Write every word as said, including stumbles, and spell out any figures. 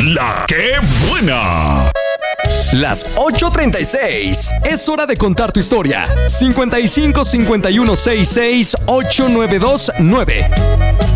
La que buena. Las ocho treinta y seis. Es hora de contar tu historia. cincuenta y cinco cincuenta y uno sesenta y seis ocho nueve dos nueve.